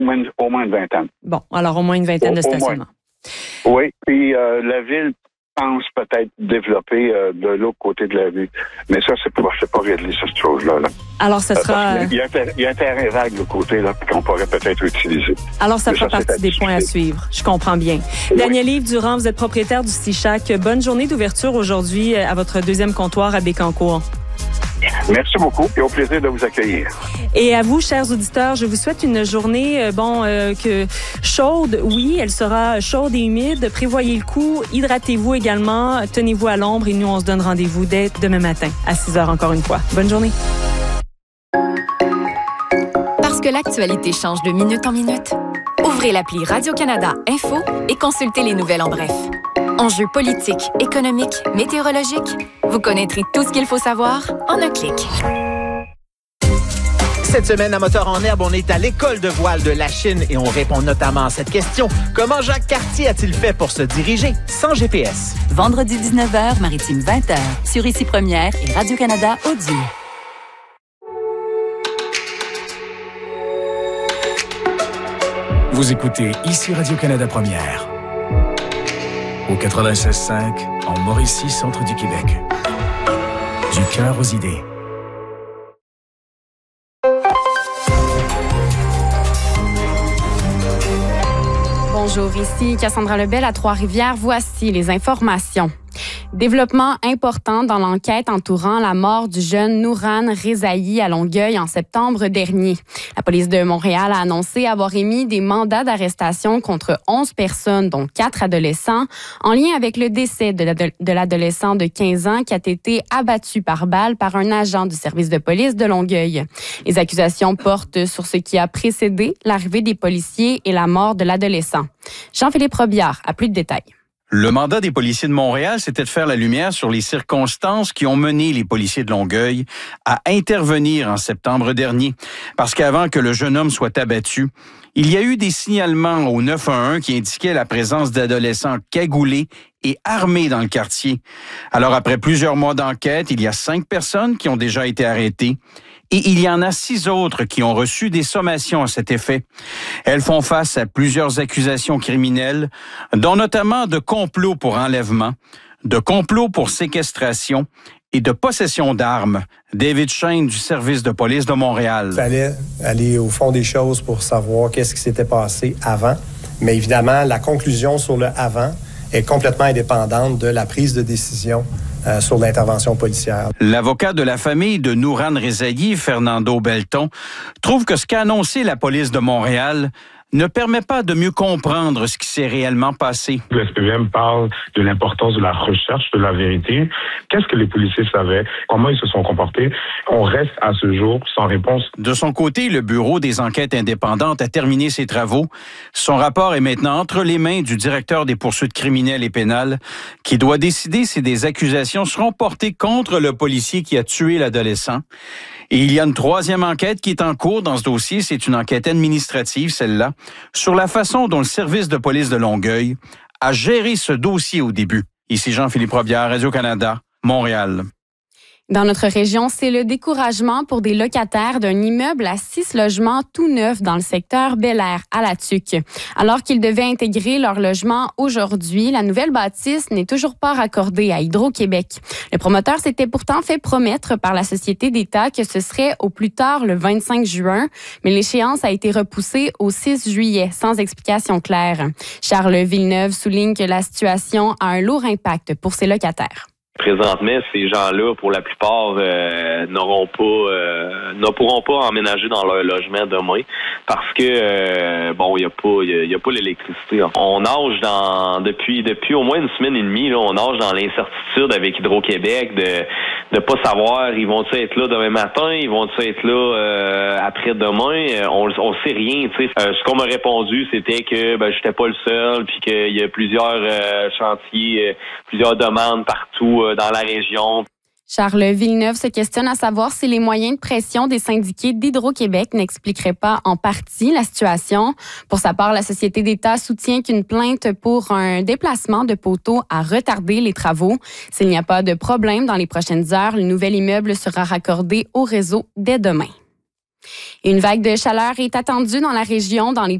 au moins une vingtaine. Bon, alors au moins une vingtaine de stationnements. Oui, puis la ville pense peut-être développer de l'autre côté de la ville. Mais ça, c'est pas réglé, cette chose-là. Là. Alors, ce sera... Il y a un terrain vague de l'autre côté là, qu'on pourrait peut-être utiliser. Alors, ça fera partie des points à suivre. Je comprends bien. Oui. Daniel-Yves Durand, vous êtes propriétaire du Stichac. Bonne journée d'ouverture aujourd'hui à votre deuxième comptoir à Bécancour. Merci beaucoup et au plaisir de vous accueillir. Et à vous, chers auditeurs, je vous souhaite une journée chaude. Oui, elle sera chaude et humide. Prévoyez le coup, hydratez-vous également, tenez-vous à l'ombre et nous, on se donne rendez-vous dès demain matin à 6h encore une fois. Bonne journée. Parce que l'actualité change de minute en minute, ouvrez l'appli Radio-Canada Info et consultez les nouvelles en bref. Enjeux politiques, économiques, météorologiques, vous connaîtrez tout ce qu'il faut savoir en un clic. Cette semaine, à Moteur en herbe, on est à l'école de voile de Lachine et on répond notamment à cette question. Comment Jacques Cartier a-t-il fait pour se diriger sans GPS? Vendredi 19h, Maritime 20h, sur Ici Première et Radio-Canada Audio. Vous écoutez Ici Radio-Canada Première. Au 96.5, en Mauricie, centre du Québec. Du cœur aux idées. Bonjour, ici Cassandra Lebel à Trois-Rivières. Voici les informations. Développement important dans l'enquête entourant la mort du jeune Nouran Rezaï à Longueuil en septembre dernier. La police de Montréal a annoncé avoir émis des mandats d'arrestation contre 11 personnes, dont 4 adolescents, en lien avec le décès de l'adolescent de 15 ans qui a été abattu par balle par un agent du service de police de Longueuil. Les accusations portent sur ce qui a précédé l'arrivée des policiers et la mort de l'adolescent. Jean-Philippe Robillard a plus de détails. Le mandat des policiers de Montréal, c'était de faire la lumière sur les circonstances qui ont mené les policiers de Longueuil à intervenir en septembre dernier. Parce qu'avant que le jeune homme soit abattu, il y a eu des signalements au 911 qui indiquaient la présence d'adolescents cagoulés et armés dans le quartier. Alors, après plusieurs mois d'enquête, il y a 5 personnes qui ont déjà été arrêtées. Et il y en a 6 autres qui ont reçu des sommations à cet effet. Elles font face à plusieurs accusations criminelles, dont notamment de complot pour enlèvement, de complot pour séquestration et de possession d'armes. David Shane du service de police de Montréal. Il fallait aller au fond des choses pour savoir qu'est-ce qui s'était passé avant. Mais évidemment, la conclusion sur le avant est complètement indépendante de la prise de décision sur l'intervention policière. L'avocat de la famille de Nouran Rezaï, Fernando Belton, trouve que ce qu'a annoncé la police de Montréal ne permet pas de mieux comprendre ce qui s'est réellement passé. Le SPVM parle de l'importance de la recherche de la vérité. Qu'est-ce que les policiers savaient? Comment ils se sont comportés? On reste à ce jour sans réponse. De son côté, le Bureau des enquêtes indépendantes a terminé ses travaux. Son rapport est maintenant entre les mains du directeur des poursuites criminelles et pénales qui doit décider si des accusations seront portées contre le policier qui a tué l'adolescent. Et il y a une 3e enquête qui est en cours dans ce dossier. C'est une enquête administrative, celle-là, sur la façon dont le service de police de Longueuil a géré ce dossier au début. Ici Jean-Philippe Robillard, Radio-Canada, Montréal. Dans notre région, c'est le découragement pour des locataires d'un immeuble à 6 logements tout neufs dans le secteur Bel-Air à La Tuque. Alors qu'ils devaient intégrer leur logement aujourd'hui, la nouvelle bâtisse n'est toujours pas raccordée à Hydro-Québec. Le promoteur s'était pourtant fait promettre par la Société d'État que ce serait au plus tard le 25 juin, mais l'échéance a été repoussée au 6 juillet, sans explication claire. Charles Villeneuve souligne que la situation a un lourd impact pour ses locataires. Présentement, ces gens-là, pour la plupart, ne pourront pas emménager dans leur logement demain parce que il y a pas l'électricité. On nage depuis au moins une semaine et demie, là, on nage dans l'incertitude avec Hydro-Québec de pas savoir ils vont-ils être là demain matin, ils vont-ils être là après-demain, on sait rien, tu sais. Ce qu'on m'a répondu, c'était que j'étais pas le seul, puis qu'il y a plusieurs chantiers, plusieurs demandes partout dans la région. Charles Villeneuve se questionne à savoir si les moyens de pression des syndiqués d'Hydro-Québec n'expliqueraient pas en partie la situation. Pour sa part, la Société d'État soutient qu'une plainte pour un déplacement de poteaux a retardé les travaux. S'il n'y a pas de problème dans les prochaines heures, le nouvel immeuble sera raccordé au réseau dès demain. Une vague de chaleur est attendue dans la région dans les